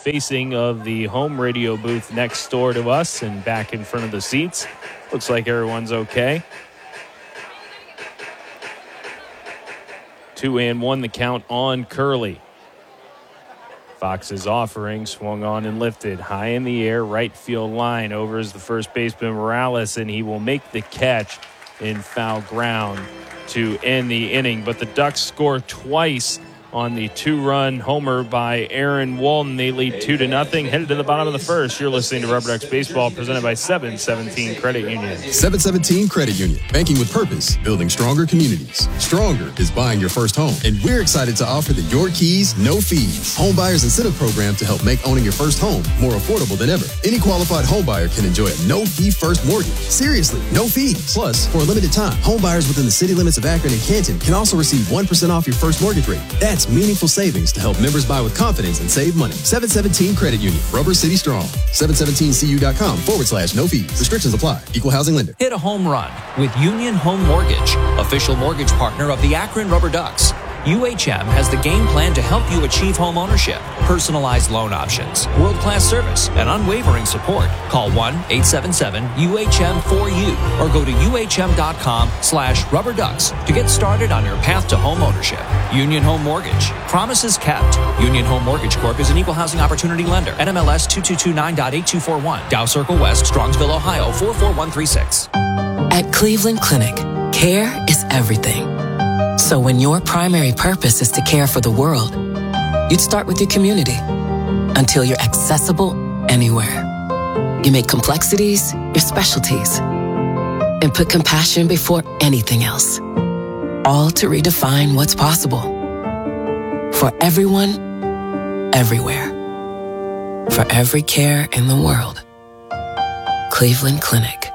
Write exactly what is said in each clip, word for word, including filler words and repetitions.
facing of the home radio booth next door to us and back in front of the seats. Looks like everyone's okay. Two and one the count on Curley. Fox's offering swung on and lifted high in the air, right field line. Over is the first baseman Morales, and he will make the catch in foul ground to end the inning. But the Ducks score twice on the two-run homer by Aaron Walton. They lead two to nothing. Headed to the bottom of the first. You're listening to Rubber Ducks Baseball, presented by seven seventeen Credit Union. seven seventeen Credit Union. Banking with purpose, building stronger communities. Stronger is buying your first home. And we're excited to offer the Your Keys, No Fees Home Buyers Incentive Program to help make owning your first home more affordable than ever. Any qualified home buyer can enjoy a no-fee first mortgage. Seriously, no fees. Plus, for a limited time, home buyers within the city limits of Akron and Canton can also receive one percent off your first mortgage rate. That's meaningful savings to help members buy with confidence and save money. seven seventeen Credit Union. Rubber City Strong. seven seventeen C U dot com forward slash no fees. Restrictions apply. Equal housing lender. Hit a home run with Union Home Mortgage, official mortgage partner of the Akron Rubber Ducks. U H M has the game plan to help you achieve home ownership, personalized loan options, world-class service, and unwavering support. Call one eight seven seven U H M four U or go to U H M dot com slash rubber ducks to get started on your path to home ownership. Union Home Mortgage. Promises kept. Union Home Mortgage Corp is an equal housing opportunity lender. N M L S two two two nine eight two four one. Dow Circle West, Strongsville, Ohio four four one three six. At Cleveland Clinic, care is everything. So when your primary purpose is to care for the world, you'd start with your community until you're accessible anywhere. You make complexities your specialties and put compassion before anything else, all to redefine what's possible for everyone, everywhere, for every care in the world. Cleveland Clinic.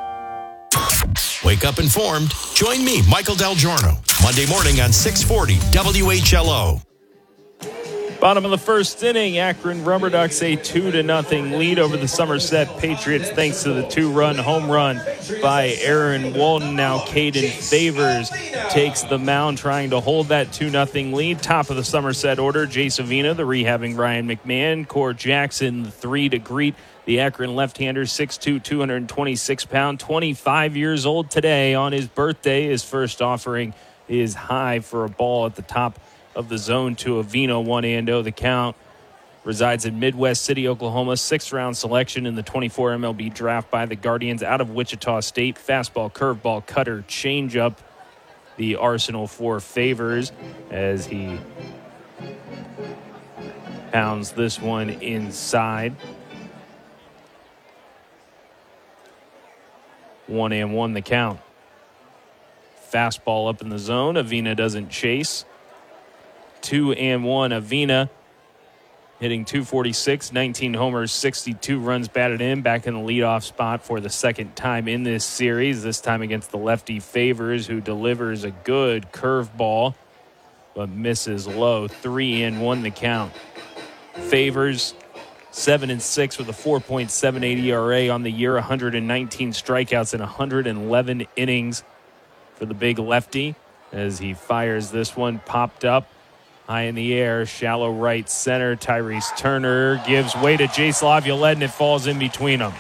Wake up informed. Join me, Michael Del Giorno, Monday morning on six forty W H L O. Bottom of the first inning, Akron Rubber Ducks a two to nothing lead over the Somerset Patriots thanks to the two-run home run by Aaron Walton. Now Caden Favors takes the mound, trying to hold that two nothing lead. Top of the Somerset order, Jay Savina, the rehabbing Ryan McMahon, Core Jackson, the three to greet the Akron left-hander, six two, two hundred twenty-six pound, twenty-five years old today on his birthday. His first offering is high for a ball at the top of the zone to Avino, one and oh the count. Resides in Midwest City, Oklahoma. Sixth round selection in the twenty-four M L B draft by the Guardians out of Wichita State. Fastball, curveball, cutter, changeup. The arsenal for Favors as he pounds this one inside. One and one the count. Fastball up in the zone. Avina doesn't chase. Two and one. Avina hitting two forty-six, nineteen homers, sixty-two runs batted in. Back in the leadoff spot for the second time in this series. This time against the lefty Favors, who delivers a good curveball but misses low. Three and one the count. Favors seven and six with a four point seven eight E R A on the year, one hundred nineteen strikeouts in one hundred eleven innings for the big lefty as he fires this one. Popped up high in the air, shallow right center. Tyrese Turner gives way to Jace Laviolette, and it falls in between them.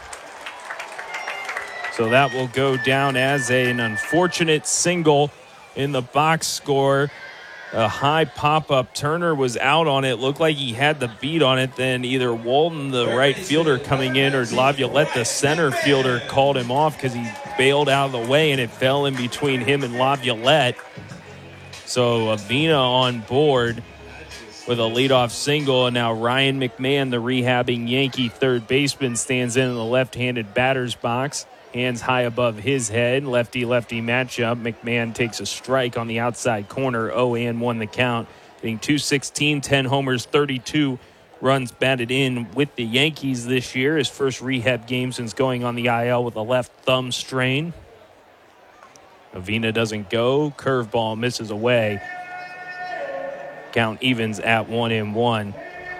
So that will go down as a, an unfortunate single in the box score. A high pop-up. Turner was out on it. Looked like he had the beat on it. Then either Walton, the right fielder, coming in, or Laviolette, the center fielder, called him off because he bailed out of the way, and it fell in between him and Laviolette. So Avina on board with a leadoff single, and now Ryan McMahon, the rehabbing Yankee third baseman, stands in the left-handed batter's box. Hands high above his head. Lefty-lefty matchup. McMahon takes a strike on the outside corner. oh and one the count. Hitting two sixteen, ten homers, thirty-two runs batted in with the Yankees this year. His first rehab game since going on the I L with a left thumb strain. Avina doesn't go. Curveball misses away. Count evens at one and one.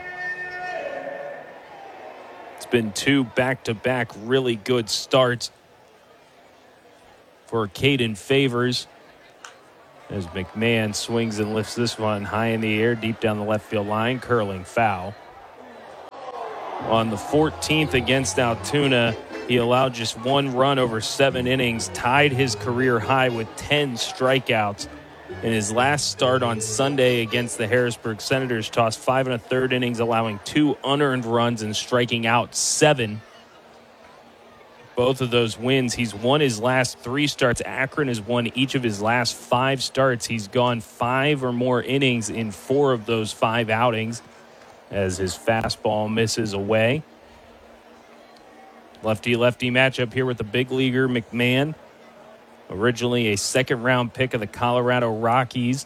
It's been two back-to-back really good starts for Caden Favors as McMahon swings and lifts this one high in the air, deep down the left field line, curling foul. On the fourteenth against Altoona, he allowed just one run over seven innings, tied his career high with ten strikeouts. In his last start on Sunday against the Harrisburg Senators, tossed five and a third innings, allowing two unearned runs and striking out seven. Both of those wins, he's won his last three starts. Akron has won each of his last five starts. He's gone five or more innings in four of those five outings as his fastball misses away. Lefty-lefty matchup here with the big leaguer McMahon. Originally a second-round pick of the Colorado Rockies.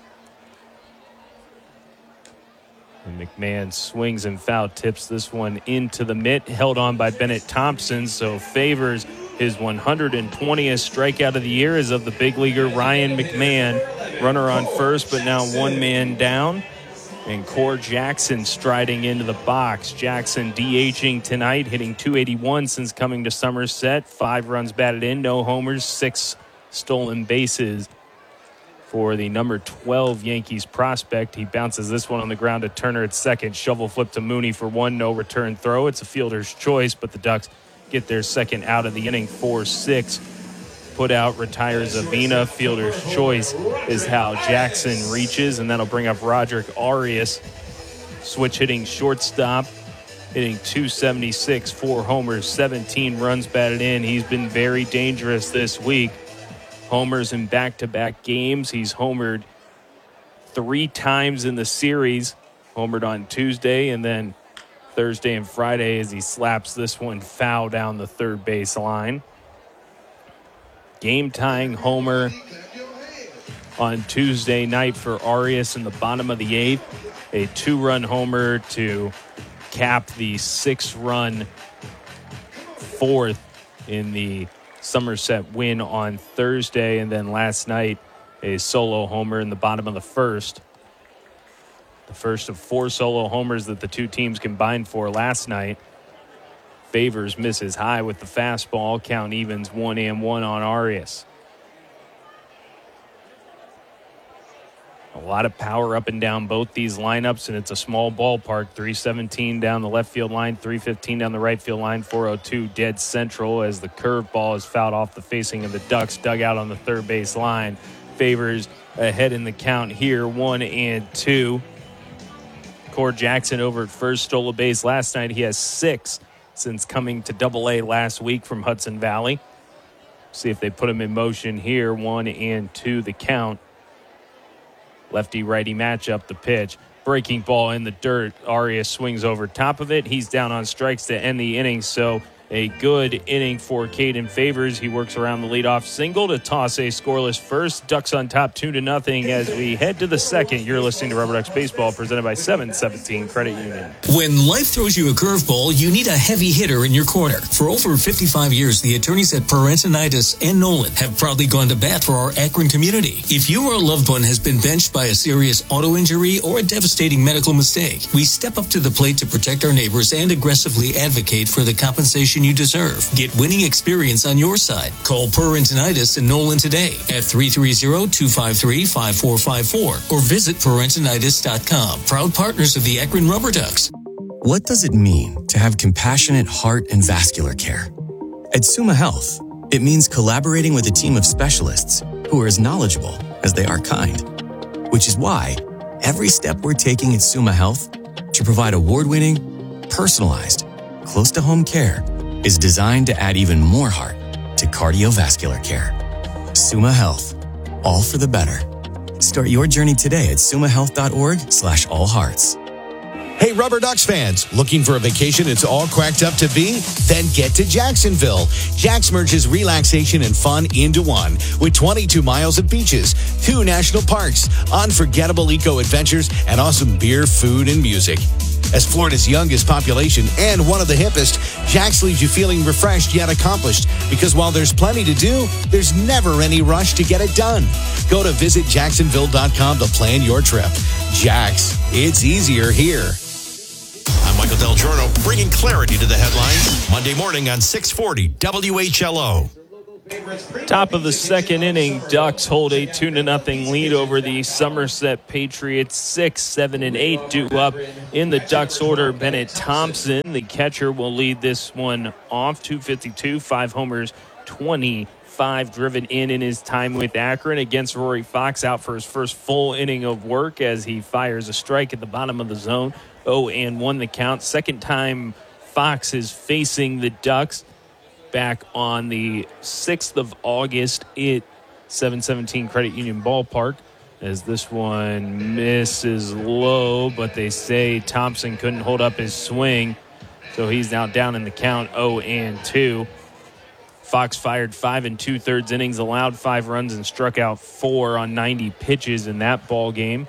And McMahon swings and foul tips this one into the mitt, held on by Bennett Thompson, so favors his one hundred twentieth strikeout of the year is of the big leaguer Ryan McMahon. Runner on first, but now one man down. And Core Jackson striding into the box. Jackson DHing tonight, hitting two eighty-one since coming to Somerset. Five runs batted in, no homers, six stolen bases for the number twelve Yankees prospect. He bounces this one on the ground to Turner at second. Shovel flip to Mooney for one, no return throw. It's a fielder's choice, but the Ducks get their second out of the inning, four six. Put out, retires Avina. Fielder's choice is how Jackson reaches, and that'll bring up Roderick Arias. Switch hitting shortstop, hitting two seventy-six, four homers, seventeen runs batted in. He's been very dangerous this week. Homers in back-to-back games. He's homered three times in the series. Homered on Tuesday and then Thursday and Friday as he slaps this one foul down the third base line. Game-tying homer on Tuesday night for Arias in the bottom of the eighth. A two-run homer to cap the six-run fourth in the Somerset win on Thursday. And then last night, a solo homer in the bottom of the first. The first of four solo homers that the two teams combined for last night. Favors misses high with the fastball. Count evens one and one on Arias. A lot of power up and down both these lineups, and it's a small ballpark. three seventeen down the left field line, three fifteen down the right field line, four oh two dead central as the curveball is fouled off the facing of the Ducks dugout on the third base line. Favors ahead in the count here, one and two. Core Jackson over at first, stole a base last night. He has six since coming to Double A last week from Hudson Valley. See if they put him in motion here. One and two the count. Lefty-righty matchup, the pitch. Breaking ball in the dirt. Arias swings over top of it. He's down on strikes to end the inning, so a good inning for Caden Favors. He works around the leadoff single to toss a scoreless first. Ducks on top two to nothing as we head to the second. You're listening to Rubber Ducks Baseball, presented by seven seventeen Credit Union. When life throws you a curveball, you need a heavy hitter in your corner. For over fifty-five years, the attorneys at Parentinitis and Nolan have proudly gone to bat for our Akron community. If you or a loved one has been benched by a serious auto injury or a devastating medical mistake, we step up to the plate to protect our neighbors and aggressively advocate for the compensation you deserve. Get winning experience on your side. Call Parentinitis and Nolan today at three three zero, two five three, five four five four or visit parentinitis dot com. Proud partners of the Akron Rubber Ducks. What does it mean to have compassionate heart and vascular care? At Summa Health, it means collaborating with a team of specialists who are as knowledgeable as they are kind. Which is why every step we're taking at Summa Health to provide award-winning, personalized, close-to-home care is designed to add even more heart to cardiovascular care. Summa Health, all for the better. Start your journey today at summa health dot org slash all hearts. Hey, Rubber Ducks fans, looking for a vacation it's all cracked up to be? Then get to Jacksonville. Jax merges relaxation and fun into one with twenty-two miles of beaches, two national parks, unforgettable eco-adventures, and awesome beer, food, and music. As Florida's youngest population and one of the hippest, Jax leaves you feeling refreshed yet accomplished because while there's plenty to do, there's never any rush to get it done. Go to visit jacksonville dot com to plan your trip. Jax, it's easier here. I'm Michael Del Giorno, bringing clarity to the headlines Monday morning on six forty W H L O. Top of the second inning, Ducks hold a two to nothing lead over the Somerset Patriots. Six, seven, and eight due up in the Ducks order. Bennett Thompson, the catcher, will lead this one off. two fifty-two, five homers, twenty-five driven in in his time with Akron against Rory Fox, out for his first full inning of work as he fires a strike at the bottom of the zone. oh and one the count. Second time Fox is facing the Ducks. Back on the sixth of August at seven seventeen Credit Union Ballpark, as this one misses low, but they say Thompson couldn't hold up his swing, so he's now down in the count oh and two. Fox fired five and two-thirds innings, allowed five runs, and struck out four on ninety pitches in that ball game.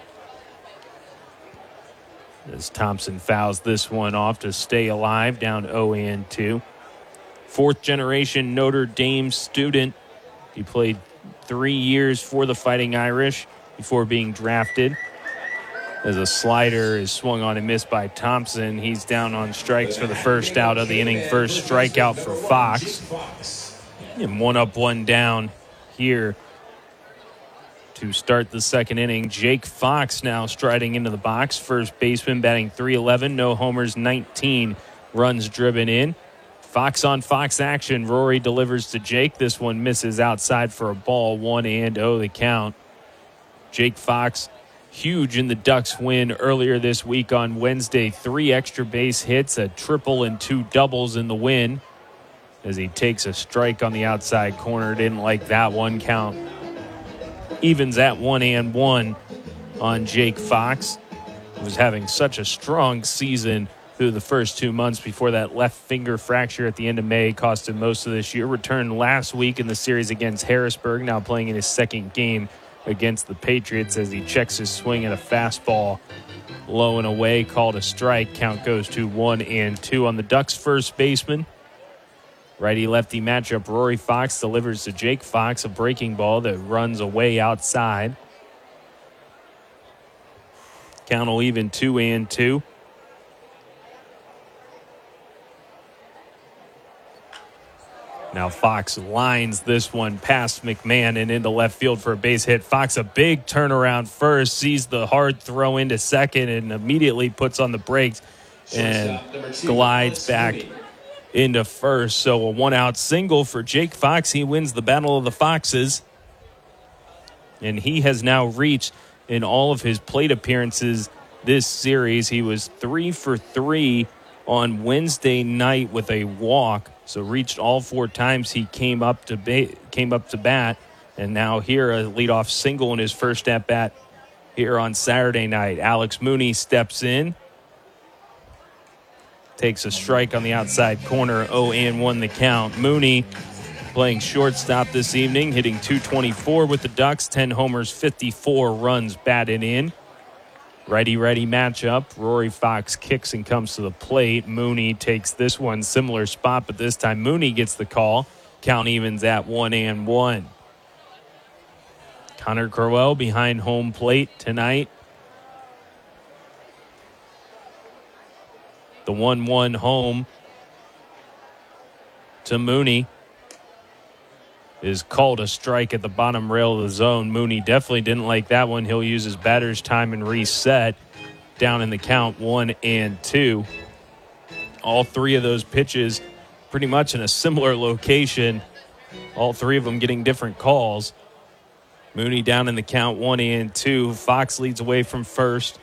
As Thompson fouls this one off to stay alive, down oh and two. Fourth generation Notre Dame student. He played three years for the Fighting Irish before being drafted. As a slider is swung on and missed by Thompson, he's down on strikes for the first out of the inning. First strikeout for Fox. And one up, one down here to start the second inning. Jake Fox now striding into the box. First baseman, batting three eleven, no homers, nineteen runs driven in. Fox on Fox action. Rory delivers to Jake. This one misses outside for a ball. one and oh the count. Jake Fox, huge in the Ducks win earlier this week on Wednesday. Three extra base hits, a triple and two doubles in the win. As he takes a strike on the outside corner. Didn't like that one count. Evens at one and one on Jake Fox. He was having such a strong season through the first two months before that left finger fracture at the end of May cost him most of this year. Returned last week in the series against Harrisburg, now playing in his second game against the Patriots as he checks his swing at a fastball low and away, called a strike. Count goes to one and two on the Ducks' first baseman. Righty-lefty matchup. Rory Fox delivers to Jake Fox a breaking ball that runs away outside. Count will even two and two. Now Fox lines this one past McMahon and into left field for a base hit. Fox a big turnaround first, sees the hard throw into second, and immediately puts on the brakes and glides back into first. So a one-out single for Jake Fox. He wins the Battle of the Foxes. And he has now reached, in all of his plate appearances this series, he was three for three on Wednesday night with a walk. So reached all four times he came up to ba- came up to bat, and now here a leadoff single in his first at bat here on Saturday night. Alex Mooney steps in, takes a strike on the outside corner. oh and one the count. Mooney playing shortstop this evening, hitting two twenty-four with the Ducks, ten homers, fifty-four runs batted in. Righty-righty matchup. Rory Fox kicks and comes to the plate. Mooney takes this one, similar spot, but this time Mooney gets the call. Count evens at one and one. Connor Crowell behind home plate tonight. The one one home to Mooney is called a strike at the bottom rail of the zone. Mooney definitely didn't like that one. He'll use his batter's time and reset. Down in the count, one and two. All three of those pitches pretty much in a similar location. All three of them getting different calls. Mooney down in the count, one and two. Fox leads away from first.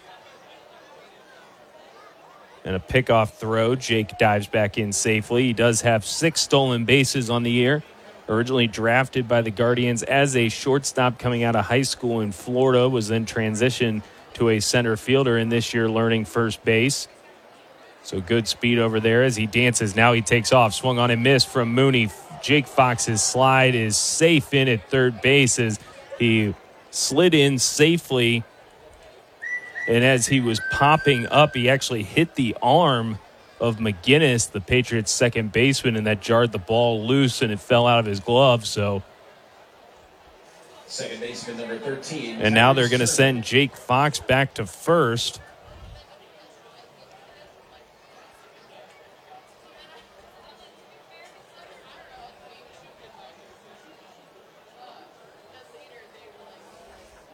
And a pickoff throw. Jake dives back in safely. He does have six stolen bases on the year. Originally drafted by the Guardians as a shortstop coming out of high school in Florida, was then transitioned to a center fielder, and this year learning first base. So good speed over there as he dances. Now he takes off. Swung on and missed from Mooney. Jake Fox's slide is safe in at third base as he slid in safely. And as he was popping up, he actually hit the arm of McGinnis, the Patriots' second baseman, and that jarred the ball loose and it fell out of his glove. So, second baseman number thirteen. And now they're going to send Jake Fox back to first.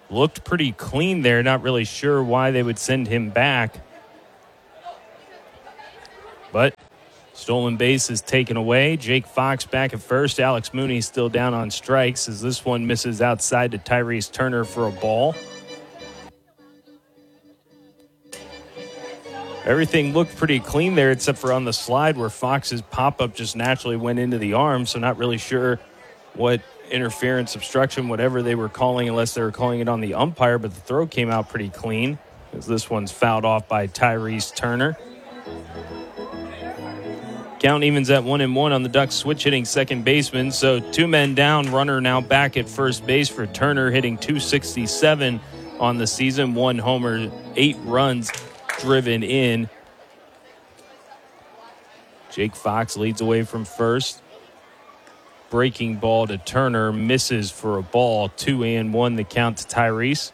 looked pretty clean there. Not really sure why they would send him back. But stolen base is taken away. Jake Fox back at first. Alex Mooney still down on strikes as this one misses outside to Tyrese Turner for a ball. Everything looked pretty clean there except for on the slide where Fox's pop-up just naturally went into the arm, so not really sure what interference, obstruction, whatever they were calling, unless they were calling it on the umpire, but the throw came out pretty clean as this one's fouled off by Tyrese Turner. Count evens at one and one on the Ducks switch hitting second baseman, so two men down, runner now back at first base for Turner, hitting two sixty-seven on the season, one homer, eight runs driven in. Jake Fox leads away from first. Breaking ball to Turner, misses for a ball, two and one the count to Tyrese.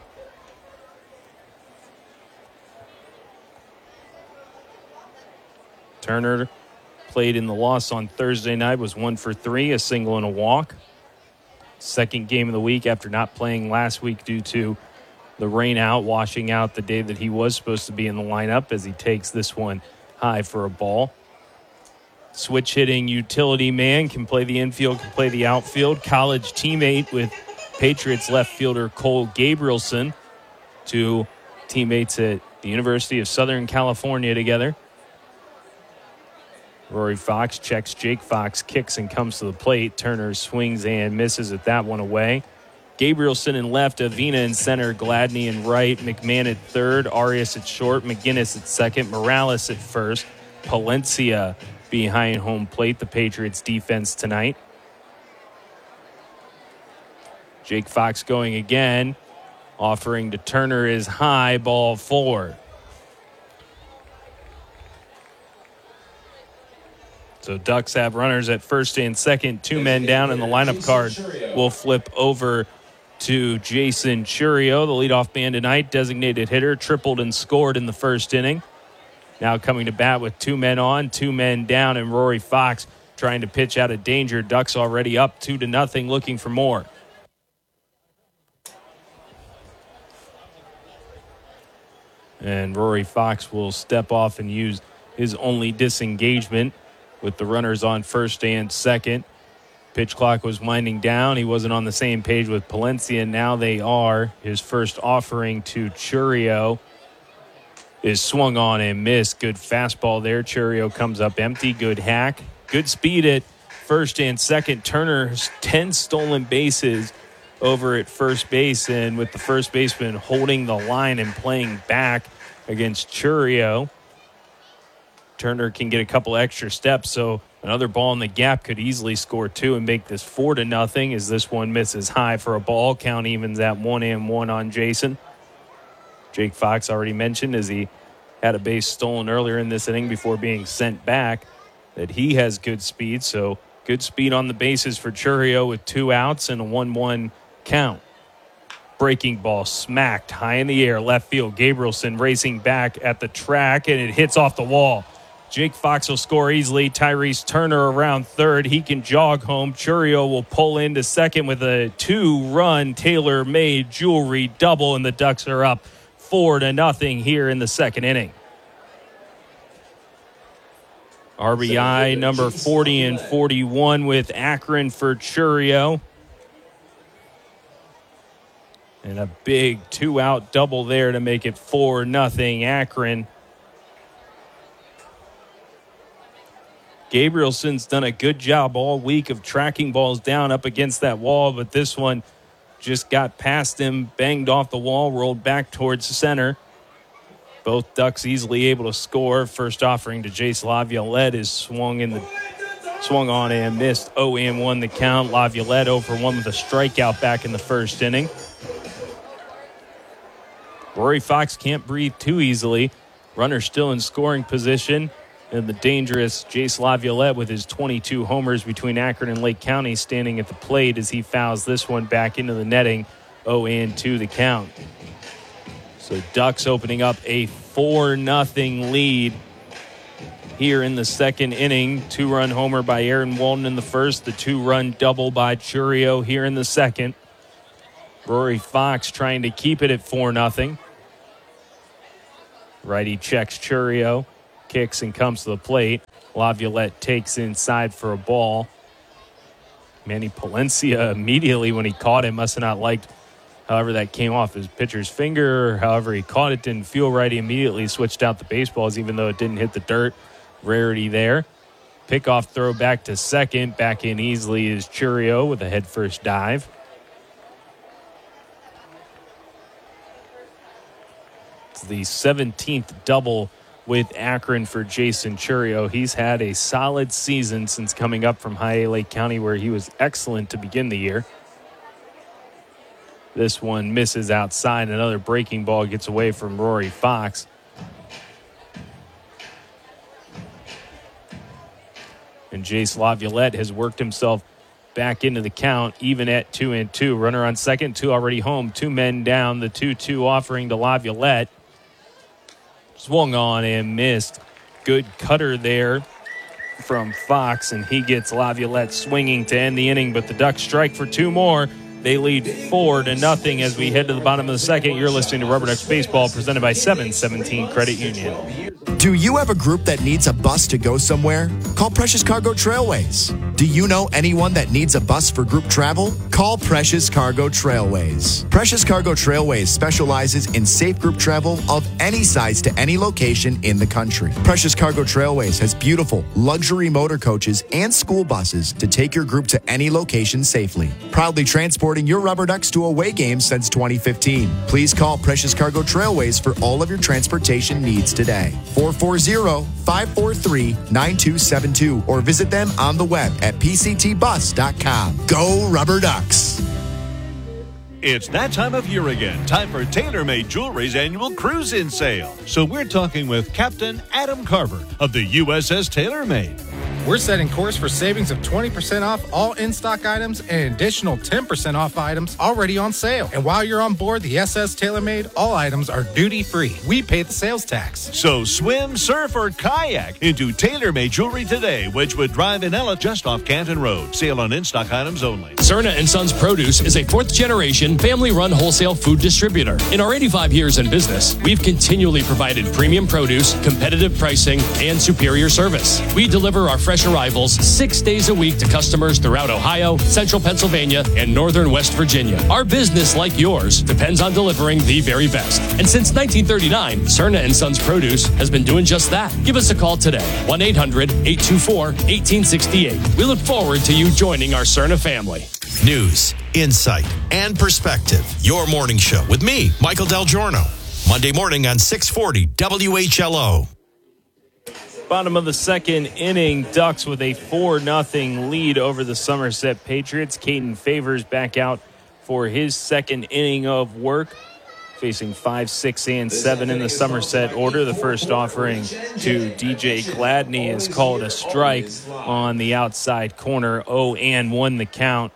Turner played in the loss on Thursday night, was one for three, a single and a walk. Second game of the week after not playing last week due to the rain out, washing out the day that he was supposed to be in the lineup as he takes this one high for a ball. Switch hitting utility man, can play the infield, can play the outfield. College teammate with Patriots left fielder Cole Gabrielson. Two teammates at the University of Southern California together. Rory Fox checks Jake Fox, kicks and comes to the plate. Turner swings and misses at that one away. Gabrielson in left, Avina in center, Gladney in right, McMahon at third, Arias at short, McGinnis at second, Morales at first, Palencia behind home plate, the Patriots defense tonight. Jake Fox going again, offering to Turner is high, ball four. So Ducks have runners at first and second, two men down, and the lineup card will flip over to Jason Churio, the leadoff man tonight, designated hitter, tripled and scored in the first inning. Now coming to bat with two men on, two men down, and Rory Fox trying to pitch out of danger. Ducks already up two to nothing, looking for more. And Rory Fox will step off and use his only disengagement with the runners on first and second. Pitch clock was winding down. He wasn't on the same page with Palencia. Now they are. His first offering to Churio is swung on and missed. Good fastball there. Churio comes up empty. Good hack. Good speed at first and second. Turner's ten stolen bases over at first base, and with the first baseman holding the line and playing back against Churio, Turner can get a couple extra steps, so another ball in the gap could easily score two and make this four to nothing as this one misses high for a ball. Count evens at one and one on Jason. Jake Fox already mentioned as he had a base stolen earlier in this inning before being sent back that he has good speed, so good speed on the bases for Churio with two outs and a one one count. Breaking ball smacked high in the air, left field. Gabrielson racing back at the track, and it hits off the wall. Jake Fox will score easily. Tyrese Turner around third. He can jog home. Churio will pull into second with a two-run tailor-made jewelry double, and the Ducks are up four to nothing here in the second inning. R B I number forty and forty-one with Akron for Churio. And a big two-out double there to make it four nothing Akron. Gabrielson's done a good job all week of tracking balls down up against that wall, but this one just got past him, banged off the wall, rolled back towards center. Both Ducks easily able to score. First offering to Jace Laviolette is swung in the swung on and missed. oh and one the count. Laviolette oh for one with a strikeout back in the first inning. Rory Fox can't breathe too easily. Runner still in scoring position. And the dangerous Jace Laviolette with his twenty-two homers between Akron and Lake County standing at the plate as he fouls this one back into the netting. oh and two the count. So Ducks opening up a four nothing lead here in the second inning. Two-run homer by Aaron Walden in the first. The two-run double by Churio here in the second. Rory Fox trying to keep it at four nothing. Righty checks Churio, kicks and comes to the plate. Laviolette takes inside for a ball. Manny Palencia immediately when he caught it must have not liked however that came off his pitcher's finger, or however he caught it, didn't feel right. He immediately switched out the baseballs even though it didn't hit the dirt. Rarity there. Pickoff throw back to second. Back in easily is Churio with a head first dive. It's the seventeenth double with Akron for Jason Churio. He's had a solid season since coming up from High Lake County, where he was excellent to begin the year. This one misses outside. Another breaking ball gets away from Rory Fox. And Jace Laviolette has worked himself back into the count, even at two and two. Runner on second, two already home. Two men down. The two two offering to Laviolette. Swung on and missed. Good cutter there from Fox, and he gets Laviolette swinging to end the inning, but the Ducks strike for two more. They lead four to nothing as we head to the bottom of the second. You're listening to Rubber Ducks Baseball, presented by seven seventeen Credit Union. Do you have a group that needs a bus to go somewhere? Call Precious Cargo Trailways. Do you know anyone that needs a bus for group travel? Call Precious Cargo Trailways. Precious Cargo Trailways specializes in safe group travel of any size to any location in the country. Precious Cargo Trailways has beautiful luxury motor coaches and school buses to take your group to any location safely. Proudly transporting your Rubber Ducks to away games since twenty fifteen. Please call Precious Cargo Trailways for all of your transportation needs today. four four zero, five four three, nine two seven two or visit them on the web at p c t bus dot com. Go Rubber Ducks! It's that time of year again. Time for TaylorMade Jewelry's annual cruise-in sale. So we're talking with Captain Adam Carver of the U S S TaylorMade. We're setting course for savings of twenty percent off all in-stock items and an additional ten percent off items already on sale. And while you're on board the S S TaylorMade, all items are duty-free. We pay the sales tax. So swim, surf, or kayak into TaylorMade Jewelry today, Wedgwood Drive in Ella, just off Canton Road. Sale on in-stock items only. Cerna and Sons Produce is a fourth-generation, family-run wholesale food distributor. In our eighty-five years in business, we've continually provided premium produce, competitive pricing, and superior service. We deliver our fresh arrivals six days a week to customers throughout Ohio, central Pennsylvania, and northern West Virginia. Our business, like yours, depends on delivering the very best. And since nineteen thirty-nine, Cerna and Sons Produce has been doing just that. Give us a call today, one eight hundred, eight two four, one eight six eight. We look forward to you joining our Cerna family. News, insight, and perspective. Your morning show with me, Michael Del Giorno. Monday morning on six forty W H L O. Bottom of the second inning, Ducks with a four nothing lead over the Somerset Patriots. Caden Favors back out for his second inning of work, facing five, six, and seven in the Somerset order. The first offering to D J Gladney is called a strike on the outside corner. oh and one the count.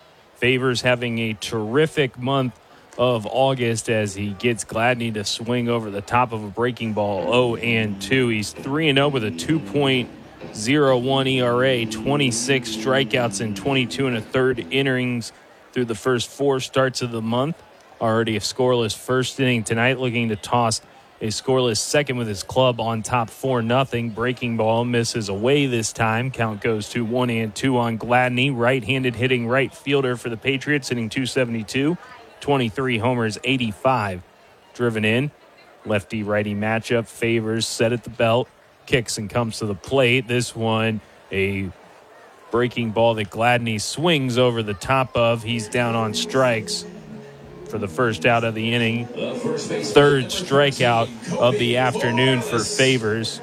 Favors having a terrific month of August as he gets Gladney to swing over the top of a breaking ball. oh and two. He's three and oh with a two point oh one E R A, twenty-six strikeouts in twenty-two and a third innings through the first four starts of the month. Already a scoreless first inning tonight, looking to toss a scoreless second with his club on top four nothing. Breaking ball misses away this time. Count goes to one and two on Gladney. Right-handed hitting right fielder for the Patriots, hitting two seventy-two. twenty-three homers, eighty-five driven in. Lefty-righty matchup. Favors set at the belt. Kicks and comes to the plate. This one, a breaking ball that Gladney swings over the top of. He's down on strikes for the first out of the inning. Third strikeout of the afternoon for Favors,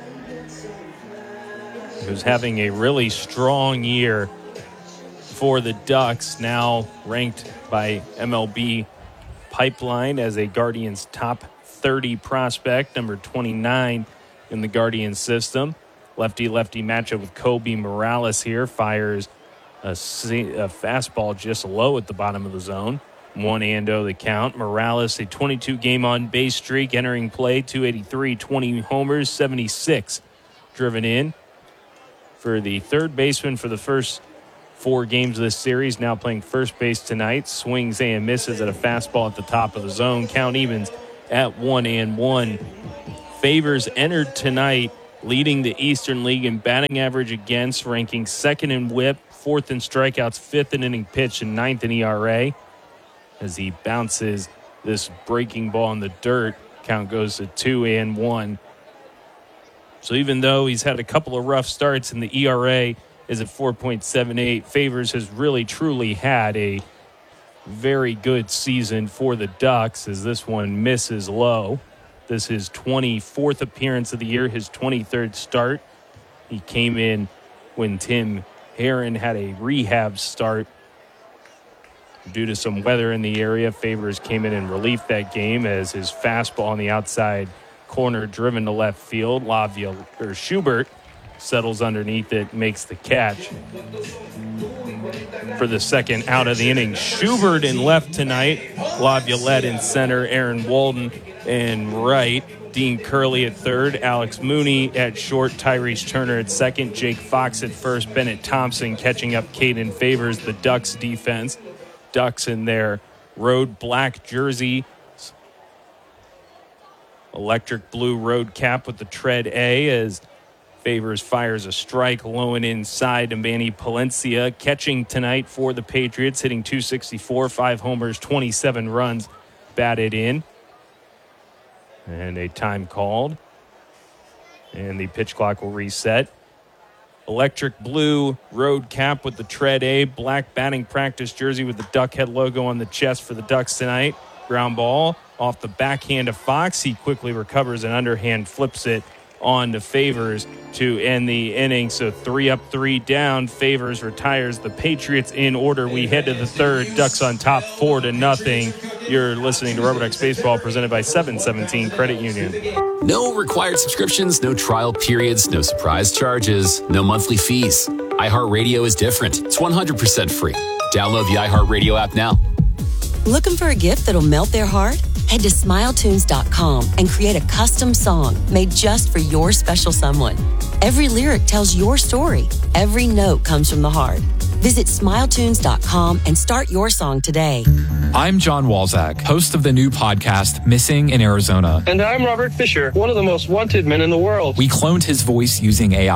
who's having a really strong year for the Ducks, now ranked by M L B Pipeline as a Guardians top thirty prospect, number twenty-nine in the Guardian system. Lefty-lefty matchup with Kobe Morales here. Fires a, a fastball just low at the bottom of the zone. One and oh the count. Morales, a twenty-two game on base streak entering play, two eighty-three, twenty homers, seventy-six driven in. For the third baseman for the first four games of this series, now playing first base tonight. Swings and misses at a fastball at the top of the zone. Count evens at one and one. Favors entered tonight leading the Eastern League in batting average against, ranking second in whip, fourth in strikeouts, fifth in inning pitch, and ninth in E R A. As he bounces this breaking ball in the dirt, count goes to two and one. So even though he's had a couple of rough starts and the E R A is at four point seven eight, Favors has really truly had a very good season for the Ducks, as this one misses low. This is his twenty-fourth appearance of the year, his twenty-third start. He came in when Tim Herron had a rehab start due to some weather in the area. Favors came in in relief that game as his fastball on the outside corner driven to left field. Lavia, or Schubert settles underneath it, makes the catch for the second out of the inning. Schubert in left tonight. Laviolette in center. Aaron Walden in right. Dean Curley at third. Alex Mooney at short. Tyrese Turner at second. Jake Fox at first. Bennett Thompson catching up Caden Favors, the Ducks defense. Ducks in their road black jersey. Electric blue road cap with the tread A as Favors fires a strike low and inside to Manny Palencia. Catching tonight for the Patriots, hitting two sixty-four, five homers, twenty-seven runs batted in. And a time called. And the pitch clock will reset. Electric blue road cap with the tread A. Black batting practice jersey with the Duck head logo on the chest for the Ducks tonight. Ground ball off the backhand of Fox. He quickly recovers and underhand flips it on to Favors to end the inning. So three up, three down. Favors retires the Patriots in order. We head to the third. Ducks on top, four to nothing. You're listening to Rubber Ducks Baseball, presented by seven seventeen Credit Union. No required subscriptions, no trial periods, no surprise charges, no monthly fees. iHeartRadio is different. It's one hundred percent free. Download the iHeartRadio app now. Looking for a gift that'll melt their heart? Head to smile tunes dot com and create a custom song made just for your special someone. Every lyric tells your story. Every note comes from the heart. Visit smile tunes dot com and start your song today. I'm John Walzak, host of the new podcast, Missing in Arizona. And I'm Robert Fisher, one of the most wanted men in the world. We cloned his voice using A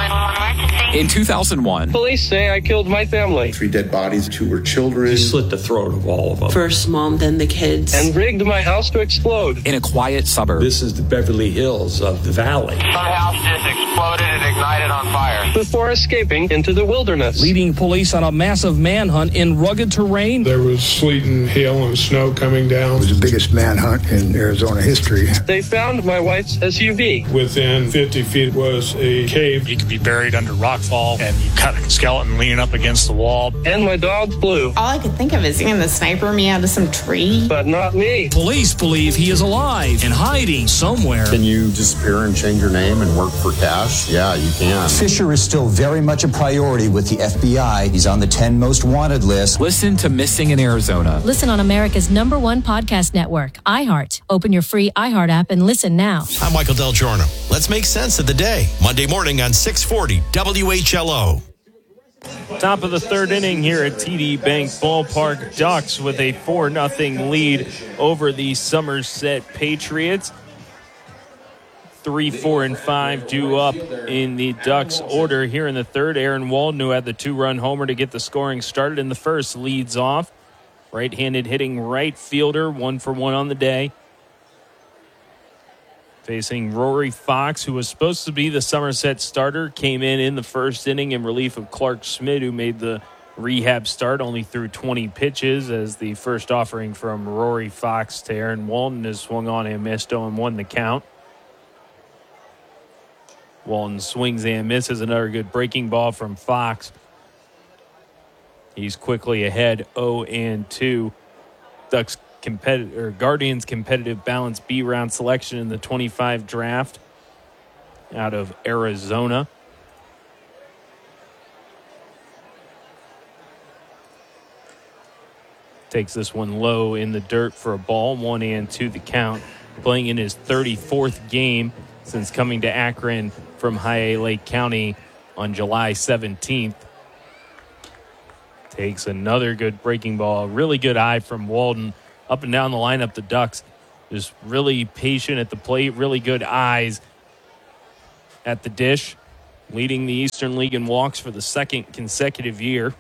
I. In two thousand one, police say I killed my family. Three dead bodies, two were children. He slit the throat of all of them. First mom, then the kids. And rigged my house to explode. In a quiet suburb. This is the Beverly Hills of the valley. My house just exploded and ignited on fire. Before escaping into the wilderness. Leading police on a massive manhunt in rugged terrain. There was sleet and hail and snow coming down. It was the biggest manhunt in Arizona history. They found my wife's S U V. Within fifty feet was a cave. You could be buried under rockfall, and you cut a skeleton leaning up against the wall. And my dog Blue. All I could think of is seeing the sniper me out of some tree. But not me. Police believe he is alive and hiding somewhere. Can you disappear and change your name and work for cash? Yeah, you can. Fisher is still very much a priority with the F B I. He's on the ten most wanted list. Listen to Missing in Arizona. Listen on America's number one podcast network, iHeart. Open your free iHeart app and listen now. I'm Michael Del Giorno. Let's make sense of the day. Monday morning on six forty W H L O. Top of the third inning here at T D Bank Ballpark. Ducks with a four nothing lead over the Somerset Patriots. Three, four, and five due up in the Ducks order here in the third. Aaron Walden, who had the two-run homer to get the scoring started in the first, leads off. Right-handed hitting right fielder, one for one on the day. Facing Rory Fox, who was supposed to be the Somerset starter, came in in the first inning in relief of Clark Schmidt, who made the rehab start, only threw twenty pitches, as the first offering from Rory Fox to Aaron Walden has swung on and missed oh and one the count. Walden swings and misses. Another good breaking ball from Fox. He's quickly ahead oh and two. Ducks competitive or Guardians competitive balance B round selection in the twenty-five draft out of Arizona. Takes this one low in the dirt for a ball. One and two the count. Playing in his thirty-fourth game since coming to Akron from High Lake County on July seventeenth. takes another good breaking ball. Really good eye from Walden. Up and down the lineup, the Ducks just really patient at the plate. Really good eyes at the dish. Leading the Eastern League in walks for the second consecutive year.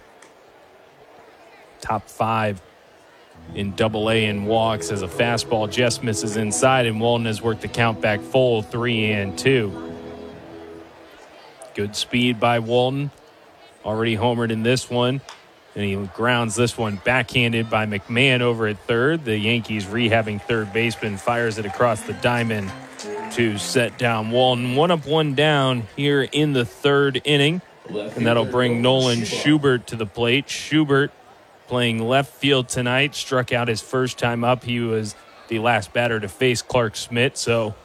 Top five in Double A in walks as a fastball just misses inside, and Walden has worked the count back full, three and two. Good speed by Walden. Already homered in this one, and he grounds this one backhanded by McMahon over at third. The Yankees rehabbing third baseman fires it across the diamond to set down Walden. One up, one down here in the third inning, and that'll bring Nolan Schubert to the plate. Schubert playing left field tonight, struck out his first time up. He was the last batter to face Clark Schmidt, so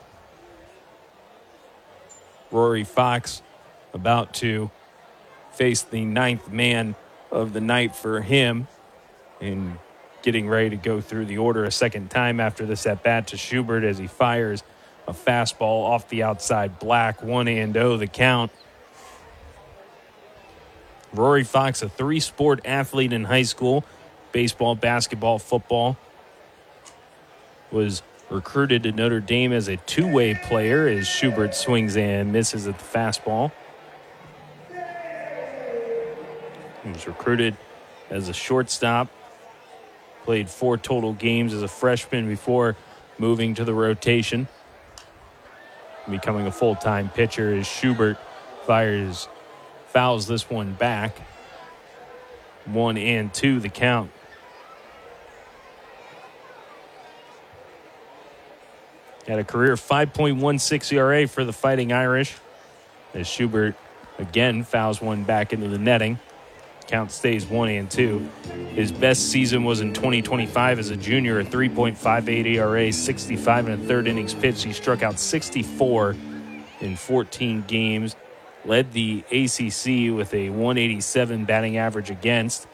Rory Fox about to face the ninth man of the night for him, and getting ready to go through the order a second time after this at-bat to Schubert as he fires a fastball off the outside black. One and oh the count. Rory Fox, a three-sport athlete in high school, baseball, basketball, football, was recruited to Notre Dame as a two-way player as Schubert swings and misses at the fastball. He was recruited as a shortstop, played four total games as a freshman before moving to the rotation, becoming a full-time pitcher as Schubert fires fouls this one back. One and two the count. Had a career five point one six E R A for the Fighting Irish as Schubert again fouls one back into the netting. Count stays one and two. His best season was in twenty twenty-five as a junior, a three point five eight E R A, sixty-five and a third innings pitched. He struck out sixty-four in fourteen games. Led the A C C with a one eighty-seven batting average against.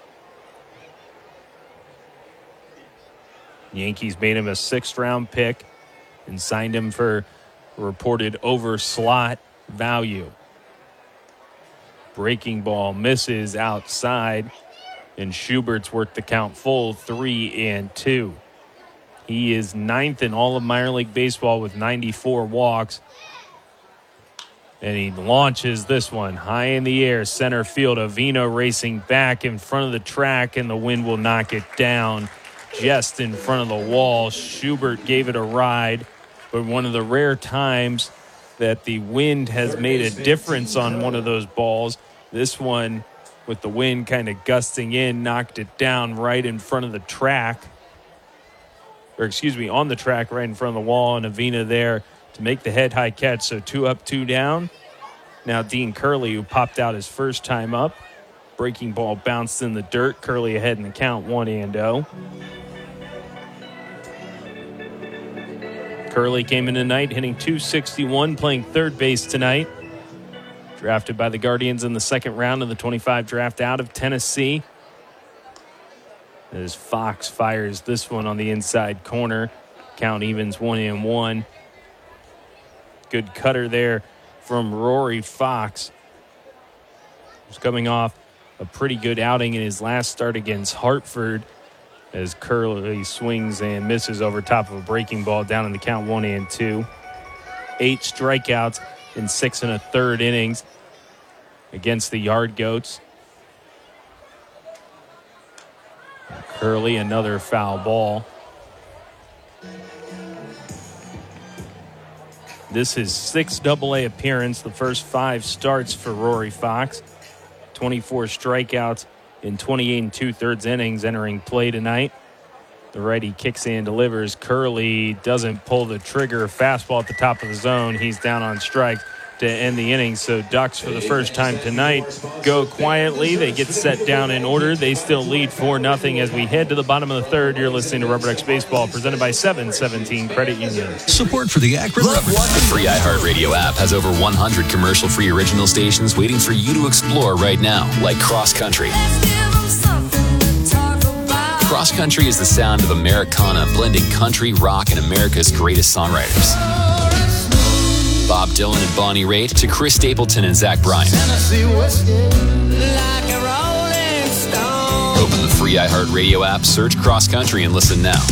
Yankees made him a sixth round pick and signed him for reported over slot value. Breaking ball misses outside, and Schubert's worked the count full, three and two. He is ninth in all of minor league baseball with ninety-four walks. And he launches this one high in the air, center field. Avino racing back in front of the track, and the wind will knock it down just in front of the wall. Schubert gave it a ride, but one of the rare times that the wind has made a difference on one of those balls. This one, with the wind kind of gusting in, knocked it down right in front of the track. Or excuse me, on the track right in front of the wall, and Avina there to make the head-high catch. So two up, two down. Now Dean Curley, who popped out his first time up. Breaking ball bounced in the dirt. Curley ahead in the count, one and oh. Curley came in tonight hitting two sixty-one, playing third base tonight. Drafted by the Guardians in the second round of the twenty-five draft out of Tennessee. As Fox fires this one on the inside corner. Count evens one and one. Good cutter there from Rory Fox. He's coming off a pretty good outing in his last start against Hartford as Curley swings and misses over top of a breaking ball down in the count, one and two. Eight strikeouts in six and a third innings against the Yard Goats. Curley, another foul ball. This is sixth double A appearance, the first five starts for Rory Fox. twenty-four strikeouts in twenty-eight and two-thirds innings entering play tonight. The righty kicks and delivers. Curley doesn't pull the trigger. Fastball at the top of the zone. He's down on strikes to end the inning. So Ducks, for the first time tonight, go quietly. They get set down in order. They still lead four nothing as we head to the bottom of the third. You're listening to Rubber Ducks Baseball, presented by seven seventeen Credit Union. Support for the Akron Rubber. The free iHeartRadio app has over one hundred commercial-free original stations waiting for you to explore right now, like Cross Country. Cross Country is the sound of Americana, blending country, rock, and America's greatest songwriters. Bob Dylan and Bonnie Raitt to Chris Stapleton and Zach Bryan. Open the free iHeartRadio app, search Cross Country, and listen now.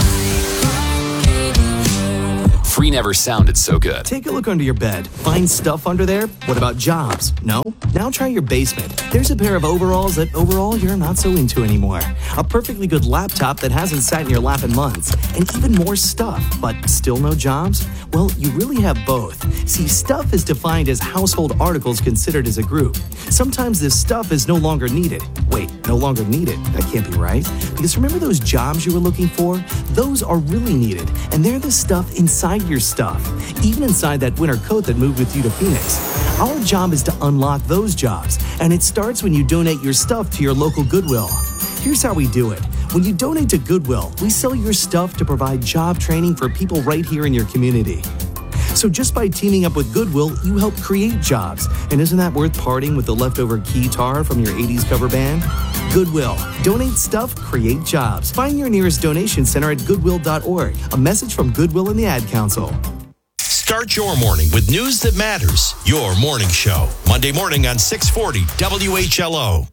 Free never sounded so good. Take a look under your bed. Find stuff under there? What about jobs? No? Now try your basement. There's a pair of overalls that overall you're not so into anymore. A perfectly good laptop that hasn't sat in your lap in months. And even more stuff, but still no jobs? Well, you really have both. See, stuff is defined as household articles considered as a group. Sometimes this stuff is no longer needed. Wait, no longer needed? That can't be right. Because remember those jobs you were looking for? Those are really needed. And they're the stuff inside your stuff, even inside that winter coat that moved with you to Phoenix. Our job is to unlock those jobs, and it starts when you donate your stuff to your local Goodwill. Here's how we do it. When you donate to Goodwill, we sell your stuff to provide job training for people right here in your community. So just by teaming up with Goodwill, you help create jobs. And isn't that worth parting with the leftover keytar from your eighties cover band? Goodwill. Donate stuff, create jobs. Find your nearest donation center at goodwill dot org. A message from Goodwill and the Ad Council. Start your morning with news that matters. Your morning show. Monday morning on six forty W H L O.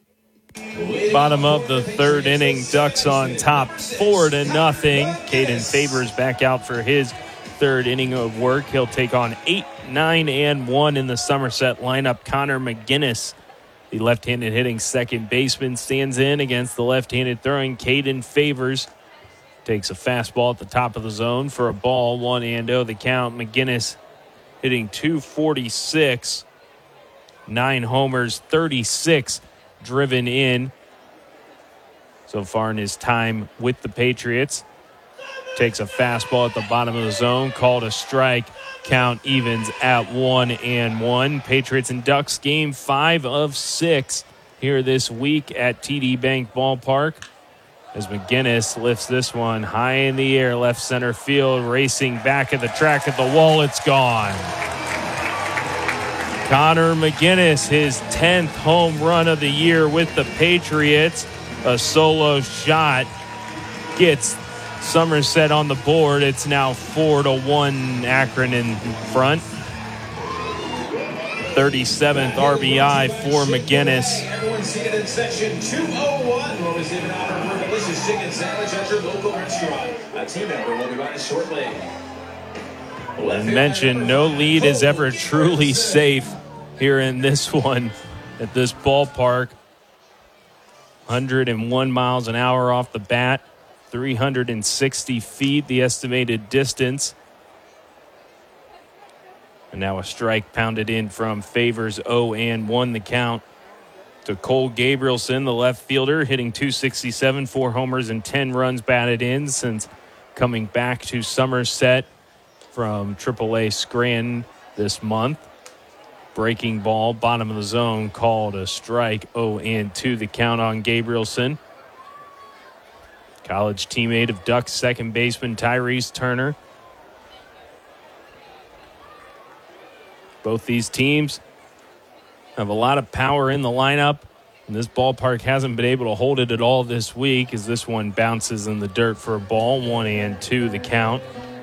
Bottom of the third inning, Ducks on top, four to nothing. Caden Favors back out for his third inning of work. He'll take on eight, nine, and one in the Somerset lineup. Connor McGinnis, the left-handed hitting second baseman, stands in against the left-handed throwing Caden Favors. Takes a fastball at the top of the zone for a ball, one and oh the count. McGinnis hitting two forty-six, nine homers, thirty-six driven in so far in his time with the Patriots. Takes a fastball at the bottom of the zone, called a strike. Count evens at one and one. Patriots and Ducks game five of six here this week at T D Bank Ballpark. As McGinnis lifts this one high in the air, left center field, racing back at the track at the wall. It's gone. Connor McGinnis, his tenth home run of the year with the Patriots. A solo shot gets Somerset on the board. It's now four to one Akron in front. thirty-seventh R B I for McGinnis. Everyone seated in section two oh one. We'll receive an honor for delicious chicken sandwich at your local restaurant. A team member will be by shortly. And mentioned no lead is ever truly safe here in this one at this ballpark. one hundred one miles an hour off the bat. three hundred sixty feet, the estimated distance. And now a strike pounded in from Favors, oh and one the count to Cole Gabrielson, the left fielder, hitting two sixty-seven, four homers and ten runs batted in since coming back to Somerset from triple A Scranton this month. Breaking ball, bottom of the zone, called a strike, oh and two the count on Gabrielson. College teammate of Ducks second baseman Tyrese Turner. Both these teams have a lot of power in the lineup, and this ballpark hasn't been able to hold it at all this week as this one bounces in the dirt for a ball, one and two the count.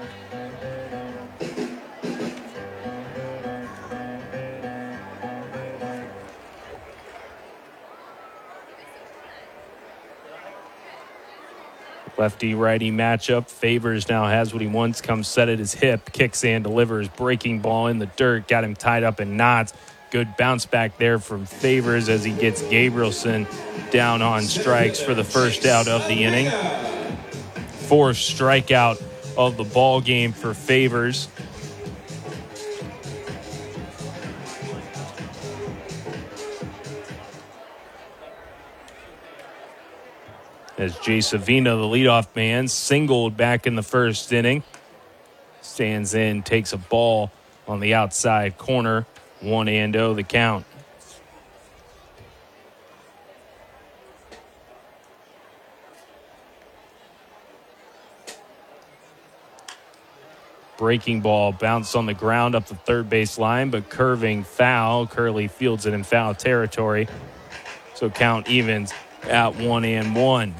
Lefty-righty matchup. Favors now has what he wants. Comes set at his hip. Kicks and delivers. Breaking ball in the dirt. Got him tied up in knots. Good bounce back there from Favors as he gets Gabrielson down on strikes for the first out of the inning. Fourth strikeout of the ball game for Favors. As Jay Savina, the leadoff man, singled back in the first inning. Stands in, takes a ball on the outside corner. one and oh the count. Breaking ball bounced on the ground up the third base line, but curving foul. Curley fields it in foul territory. So count evens at one and one.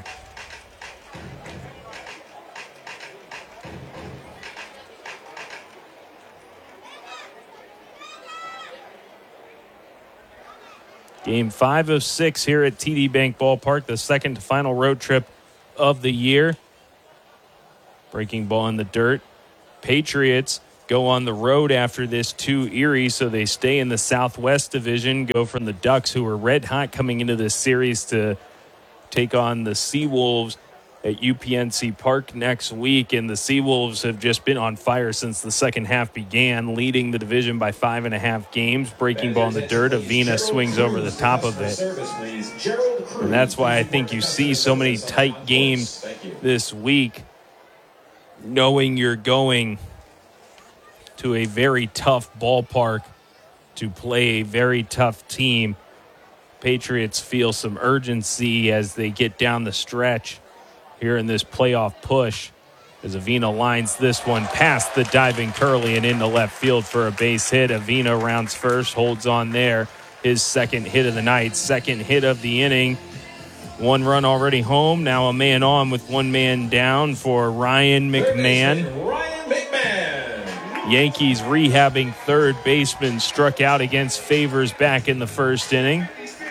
Game five of six here at T D Bank Ballpark, the second to final road trip of the year. Breaking ball in the dirt. Patriots go on the road after this to Erie, so they stay in the Southwest Division, go from the Ducks, who were red hot coming into this series, to take on the Seawolves at U P N C Park next week. And the Seawolves have just been on fire since the second half began, leading the division by five and a half games. Breaking ball in the dirt, Avina swings over the top of it. And that's why I think you see so many tight games this week, knowing you're going to a very tough ballpark to play a very tough team. Patriots feel some urgency as they get down the stretch here in this playoff push, as Avina lines this one past the diving Curley and into left field for a base hit. Avina rounds first, holds on there. His second hit of the night, second hit of the inning. One run already home. Now a man on with one man down for Ryan McMahon. Ryan McMahon. Yankees rehabbing third baseman struck out against Favors back in the first inning.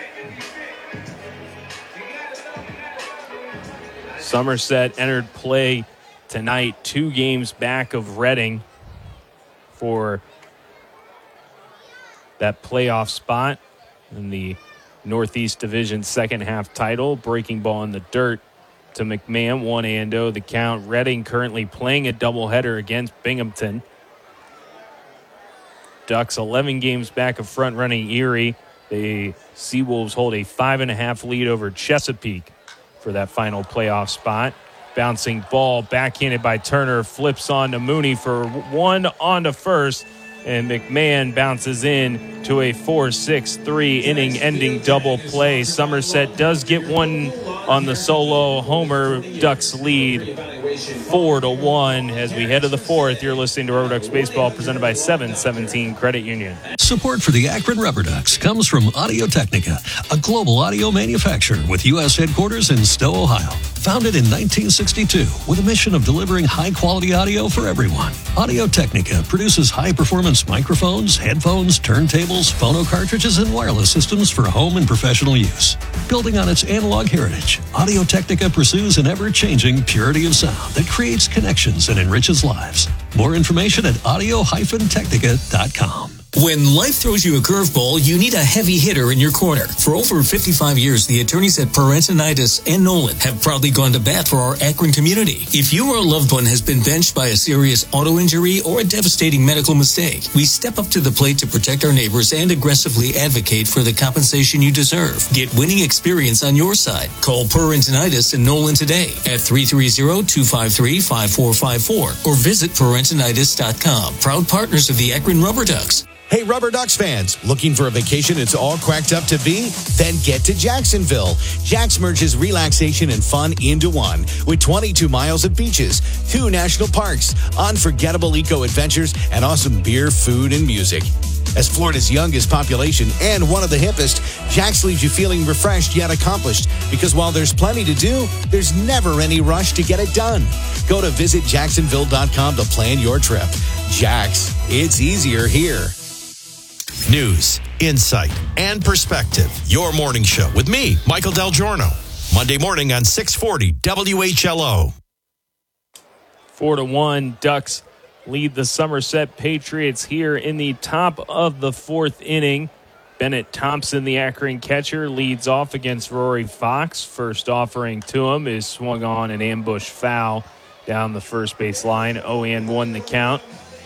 Somerset entered play tonight, two games back of Reading for that playoff spot in the Northeast Division second half title. Breaking ball in the dirt to McMahon, one and oh the count. Reading currently playing a doubleheader against Binghamton. Ducks eleven games back of front running Erie. The Seawolves hold a five and a half lead over Chesapeake for that final playoff spot. Bouncing ball, backhanded by Turner, flips on to Mooney for one on to first, and McMahon bounces in to a four six three inning-ending double play. Somerset does get one on the solo homer. Ducks lead four to one as we head to the fourth. You're listening to Rubber Ducks Baseball, presented by seven seventeen Credit Union. Support for the Akron Rubber Ducks comes from Audio Technica, a global audio manufacturer with U S headquarters in Stowe, Ohio. Founded in nineteen sixty-two with a mission of delivering high-quality audio for everyone. Audio Technica produces high-performance microphones, headphones, turntables, phono cartridges, and wireless systems for home and professional use. Building on its analog heritage, Audio Technica pursues an ever-changing purity of sound that creates connections and enriches lives. More information at audio dash technica dot com. When life throws you a curveball, you need a heavy hitter in your corner. For over fifty-five years, the attorneys at Parentinitis and Nolan have proudly gone to bat for our Akron community. If you or a loved one has been benched by a serious auto injury or a devastating medical mistake, we step up to the plate to protect our neighbors and aggressively advocate for the compensation you deserve. Get winning experience on your side. Call Parentinitis and Nolan today at three three zero, two five three, five four five four or visit parentinitis dot com. Proud partners of the Akron Rubber Ducks. Hey, Rubber Ducks fans, looking for a vacation it's all cracked up to be? Then get to Jacksonville. Jax merges relaxation and fun into one with twenty-two miles of beaches, two national parks, unforgettable eco-adventures, and awesome beer, food, and music. As Florida's youngest population and one of the hippest, Jax leaves you feeling refreshed yet accomplished, because while there's plenty to do, there's never any rush to get it done. Go to visit jacksonville dot com to plan your trip. Jax, it's easier here. News, insight, and perspective. Your morning show with me, Michael Del Giorno. Monday morning on six forty W H L O. Four to one, Ducks lead the Somerset Patriots here in the top of the fourth inning. Bennett Thompson, the Akron catcher, leads off against Rory Fox. First offering to him is swung on an ambush foul down the first base line. oh and one the count.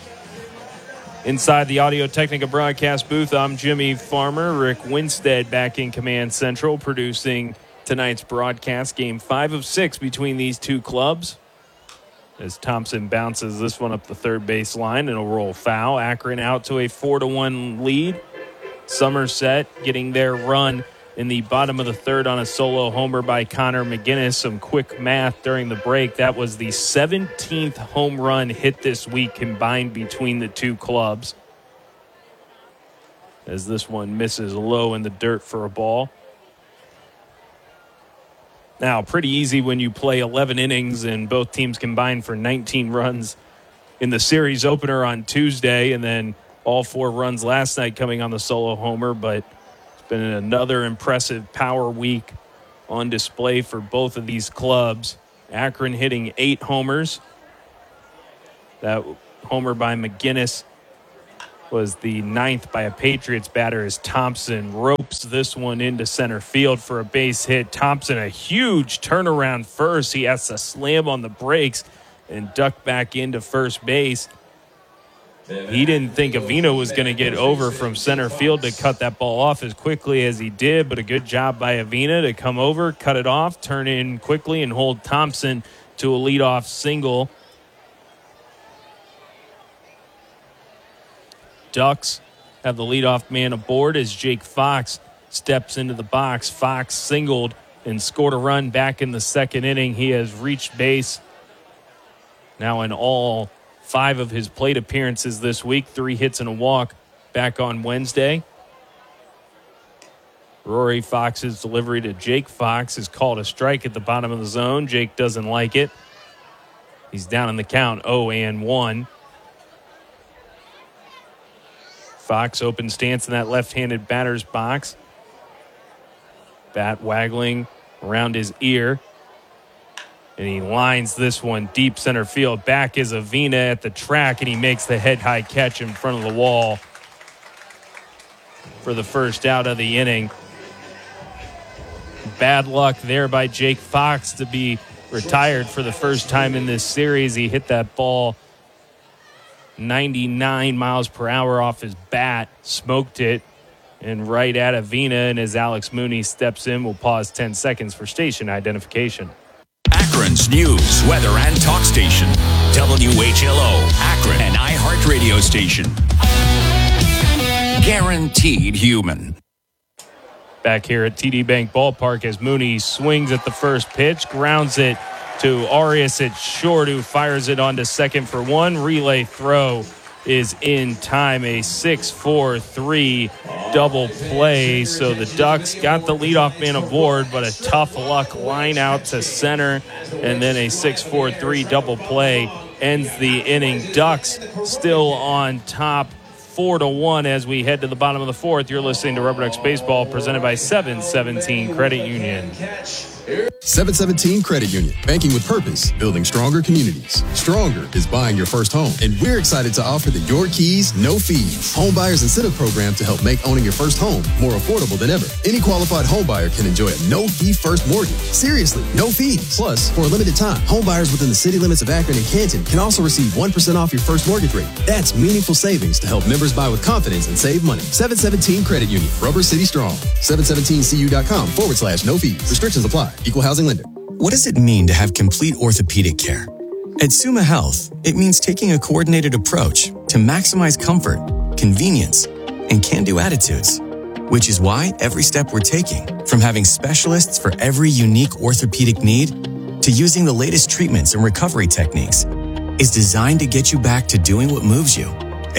Inside the Audio Technica broadcast booth, I'm Jimmy Farmer. Rick Winstead back in Command Central, producing tonight's broadcast. Game five of six between these two clubs, as Thompson bounces this one up the third base line and a roll foul. Akron out to a four to one lead. Somerset getting their run in the bottom of the third on a solo homer by Connor McGinnis. Some quick math during the break. That was the seventeenth home run hit this week combined between the two clubs, as this one misses low in the dirt for a ball. Now, pretty easy when you play eleven innings and both teams combined for nineteen runs in the series opener on Tuesday, and then all four runs last night coming on the solo homer, but Been another impressive power week on display for both of these clubs. Akron hitting eight homers. That homer by McGinnis was the ninth by a Patriots batter as Thompson ropes this one into center field for a base hit. Thompson, a huge turnaround first. He has to slam on the brakes and duck back into first base. He didn't think Avina was going to get over from center field to cut that ball off as quickly as he did, but a good job by Avina to come over, cut it off, turn in quickly, and hold Thompson to a leadoff single. Ducks have the leadoff man aboard as Jake Fox steps into the box. Fox singled and scored a run back in the second inning. He has reached base now in all five of his plate appearances this week. Three hits and a walk back on Wednesday. Rory Fox's delivery to Jake Fox is called a strike at the bottom of the zone. Jake doesn't like it. He's down in the count, oh and one. Fox open stance in that left-handed batter's box. Bat waggling around his ear. And he lines this one deep center field. Back is Avina at the track, and he makes the head-high catch in front of the wall for the first out of the inning. Bad luck there by Jake Fox to be retired for the first time in this series. He hit that ball ninety-nine miles per hour off his bat, smoked it, and right at Avina. And as Alex Mooney steps in, we'll pause ten seconds for station identification. Akron's news, weather, and talk station. W H L O, Akron, an iHeart radio station. Guaranteed human. Back here at T D Bank Ballpark as Mooney swings at the first pitch, grounds it to Arias at short, who fires it onto second for one. Relay throw is in time, a six four three double play. So the Ducks got the leadoff man aboard, but a tough luck line out to center, and then a six four three double play ends the inning. Ducks still on top, four to one as we head to the bottom of the fourth. You're listening to Rubber Ducks Baseball, presented by seven seventeen Credit Union. seven seventeen Credit Union. Banking with purpose, building stronger communities. Stronger is buying your first home. And we're excited to offer the Your Keys, No Fees home buyers incentive program to help make owning your first home more affordable than ever. Any qualified home buyer can enjoy a no-fee first mortgage. Seriously, no fees. Plus, for a limited time, home buyers within the city limits of Akron and Canton can also receive one percent off your first mortgage rate. That's meaningful savings to help members buy with confidence and save money. seven seventeen Credit Union. Rubber City Strong. seven seventeen C U dot com forward slash no fees. Restrictions apply. Equal housing lender. What does it mean to have complete orthopedic care? At Summa Health, it means taking a coordinated approach to maximize comfort, convenience, and can-do attitudes, which is why every step we're taking, from having specialists for every unique orthopedic need to using the latest treatments and recovery techniques, is designed to get you back to doing what moves you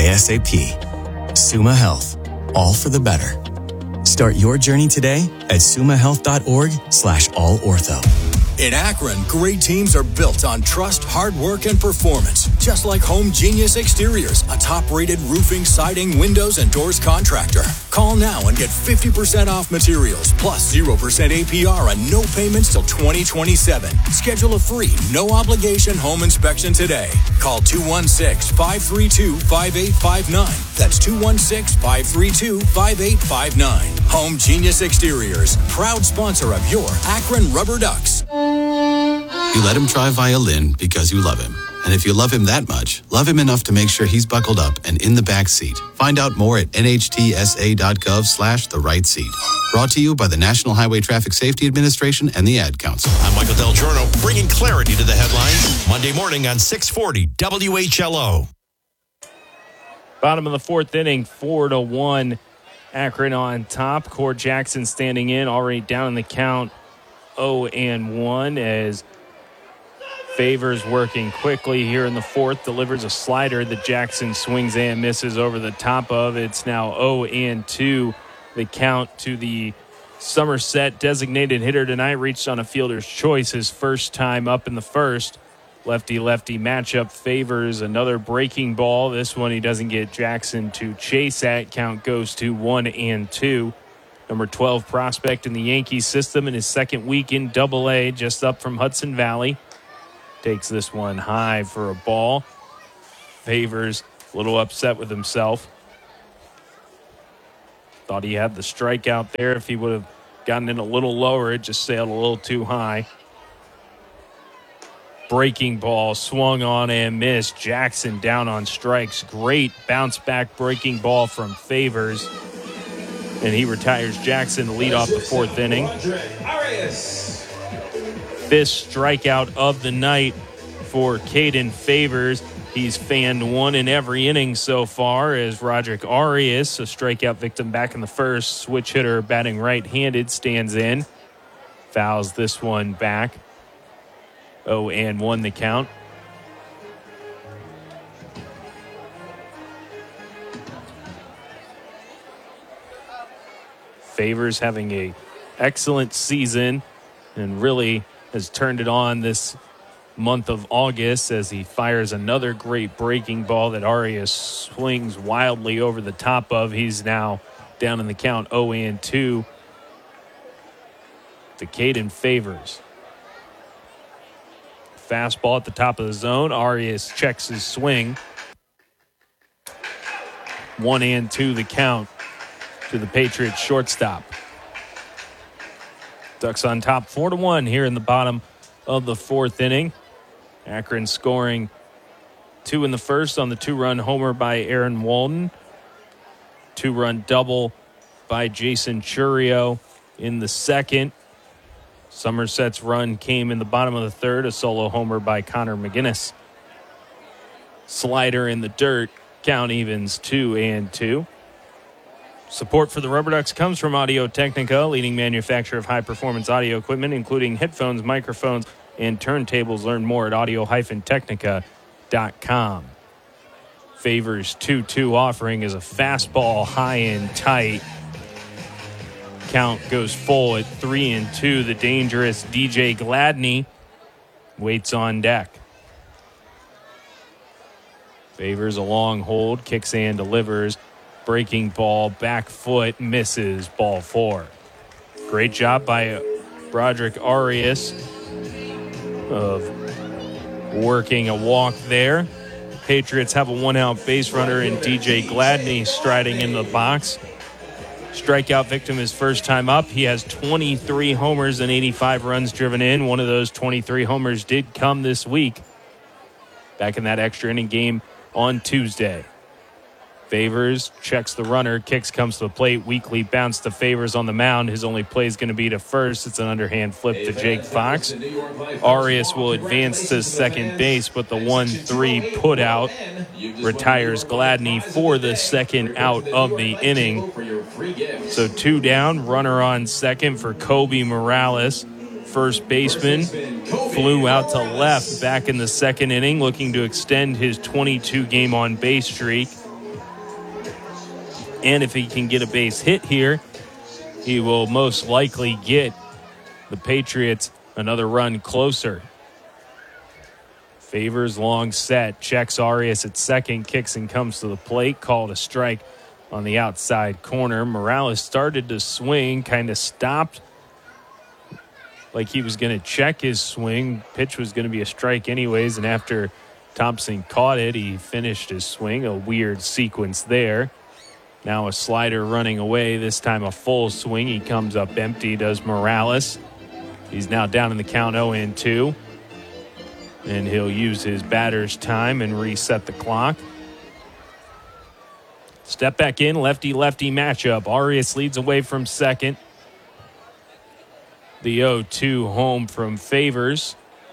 ASAP. Summa Health, all for the better. Start your journey today at summahealth.org slash all ortho. In Akron, great teams are built on trust, hard work, and performance. Just like Home Genius Exteriors, a top-rated roofing, siding, windows, and doors contractor. Call now and get fifty percent off materials, plus zero percent A P R and no payments till twenty twenty-seven. Schedule a free, no-obligation home inspection today. Call two one six, five three two, five eight five nine. That's two one six, five three two, five eight five nine. Home Genius Exteriors, proud sponsor of your Akron Rubber Ducks. You let him try violin because you love him. And if you love him that much, love him enough to make sure he's buckled up and in the back seat. Find out more at nhtsa.gov slash the right seat. Brought to you by the National Highway Traffic Safety Administration and the Ad Council. I'm Michael Del Giorno, bringing clarity to the headlines. Monday morning on six forty W H L O. Bottom of the fourth inning, four to one. Akron on top. Cord Jackson standing in, already down in the count, oh and one, as Favors working quickly here in the fourth, delivers a slider that Jackson swings and misses over the top of. It's now oh and two. The count to the Somerset designated hitter tonight, reached on a fielder's choice his first time up in the first. Lefty-lefty matchup. Favors another breaking ball. This one he doesn't get Jackson to chase at. Count goes to one and two. number twelve prospect in the Yankees system in his second week in Double A, just up from Hudson Valley. Takes this one high for a ball. Favors a little upset with himself. Thought he had the strikeout there. If he would have gotten in a little lower, it just sailed a little too high. Breaking ball swung on and missed. Jackson down on strikes. Great bounce back breaking ball from Favors. And he retires Jackson to lead off the fourth inning. Fifth strikeout of the night for Caden Favors. He's fanned one in every inning so far as Roderick Arias, a strikeout victim back in the first, switch hitter batting right-handed, stands in. Fouls this one back. oh and one the count. Favors having a excellent season and really has turned it on this month of August as he fires another great breaking ball that Arias swings wildly over the top of. He's now down in the count oh and two to Caden Favors. Fastball at the top of the zone. Arias checks his swing. One and two the count to the Patriots shortstop. Ducks on top four to one here in the bottom of the fourth inning. Akron scoring two in the first on the two-run homer by Aaron Walden. Two-run double by Jason Churio in the second. Somerset's run came in the bottom of the third, a solo homer by Connor McGinnis. Slider in the dirt, count evens two and two. Support for the Rubber Ducks comes from Audio Technica, leading manufacturer of high-performance audio equipment, including headphones, microphones, and turntables. Learn more at audio dash technica dot com. Favors two two offering is a fastball high and tight. Count goes full at three and two. The dangerous D J Gladney waits on deck. Favors a long hold, kicks and delivers. Breaking ball, back foot, misses, ball four. Great job by Broderick Arias of working a walk there. Patriots have a one-out base runner in D J Gladney striding in the box. Strikeout victim his first time up. He has twenty-three homers and eighty-five runs driven in. One of those twenty-three homers did come this week, back in that extra inning game on Tuesday. Favors checks the runner, kicks comes to the plate, weakly bounce to Favors on the mound. His only play is going to be to first. It's an underhand flip to Jake Fox. Arias will advance to second base, but the one three put out retires Gladney for the second out of the inning. So two down, runner on second for Kobe Morales. First baseman flew out to left back in the second inning, looking to extend his twenty-two game on base streak. And if he can get a base hit here, he will most likely get the Patriots another run closer. Favors long set, checks Arias at second, kicks and comes to the plate, called a strike on the outside corner. Morales started to swing, kind of stopped like he was going to check his swing. Pitch was going to be a strike anyways, and after Thompson caught it, he finished his swing. A weird sequence there. Now a slider running away, this time a full swing. He comes up empty, does Morales. He's now down in the count oh and two. And he'll use his batter's time and reset the clock. Step back in, lefty-lefty matchup. Arias leads away from second. The oh two home from Favors.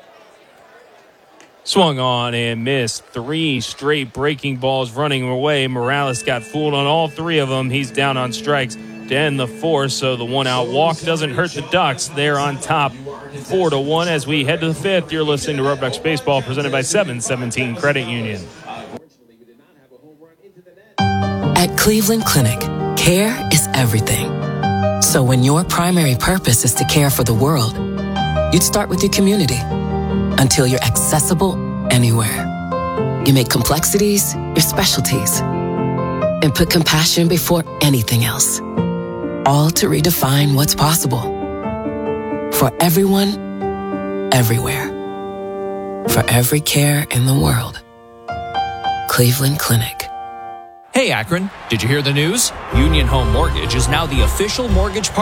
Swung on and missed. Three straight breaking balls running away. Morales got fooled on all three of them. He's down on strikes to end the fourth, so the one-out walk doesn't hurt the Ducks. They're on top four to one as we head to the fifth. You're listening to Rubber Ducks Baseball, presented by seven seventeen Credit Union. At Cleveland Clinic, care is everything. So when your primary purpose is to care for the world, you'd start with your community until you're accessible anywhere. You make complexities your specialties and put compassion before anything else. all to redefine what's possible. For everyone, everywhere. For every care in the world. Cleveland Clinic. Hey Akron, did you hear the news? Union Home Mortgage is now the official mortgage partner